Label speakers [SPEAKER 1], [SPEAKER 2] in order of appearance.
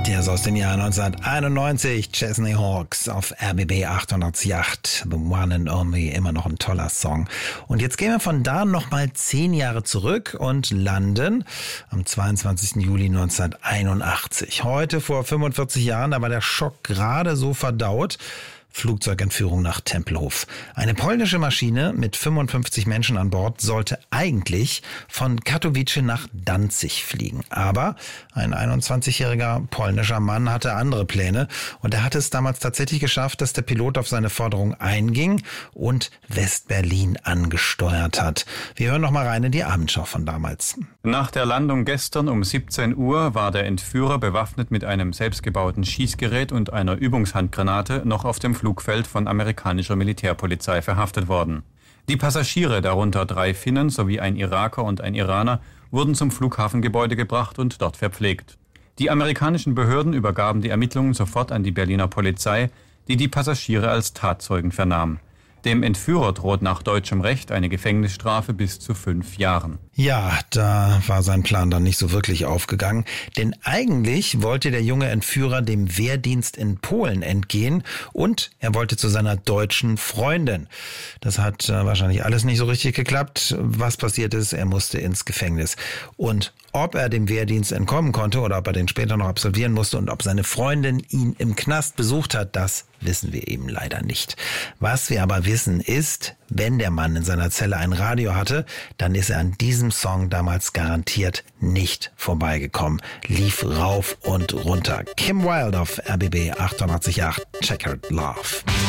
[SPEAKER 1] Der ist aus dem Jahr 1991, Chesney Hawkes auf RBB 888, The One and Only, immer noch ein toller Song. Und jetzt gehen wir von da nochmal 10 Jahre zurück und landen am 22. Juli 1981. Heute vor 45 Jahren, da war der Schock gerade so verdaut. Flugzeugentführung nach Tempelhof. Eine polnische Maschine mit 55 Menschen an Bord sollte eigentlich von Katowice nach Danzig fliegen. Aber ein 21-jähriger polnischer Mann hatte andere Pläne und er hatte es damals tatsächlich geschafft, dass der Pilot auf seine Forderung einging und West-Berlin angesteuert hat. Wir hören noch mal rein in die Abendschau von damals.
[SPEAKER 2] Nach der Landung gestern um 17 Uhr war der Entführer bewaffnet mit einem selbstgebauten Schießgerät und einer Übungshandgranate noch auf dem Flugfeld von amerikanischer Militärpolizei verhaftet worden. Die Passagiere, darunter 3 Finnen sowie ein Iraker und ein Iraner, wurden zum Flughafengebäude gebracht und dort verpflegt. Die amerikanischen Behörden übergaben die Ermittlungen sofort an die Berliner Polizei, die die Passagiere als Tatzeugen vernahm. Dem Entführer droht nach deutschem Recht eine Gefängnisstrafe bis zu 5 Jahren.
[SPEAKER 1] Ja, da war sein Plan dann nicht so wirklich aufgegangen, denn eigentlich wollte der junge Entführer dem Wehrdienst in Polen entgehen und er wollte zu seiner deutschen Freundin. Das hat wahrscheinlich alles nicht so richtig geklappt. Was passiert ist, er musste ins Gefängnis. Und ob er dem Wehrdienst entkommen konnte oder ob er den später noch absolvieren musste und ob seine Freundin ihn im Knast besucht hat, das wissen wir eben leider nicht. Was wir aber wissen ist, wenn der Mann in seiner Zelle ein Radio hatte, dann ist er an diesem Song damals garantiert nicht vorbeigekommen. Lief rauf und runter. Kim Wilde auf RBB 888, Checkered Love.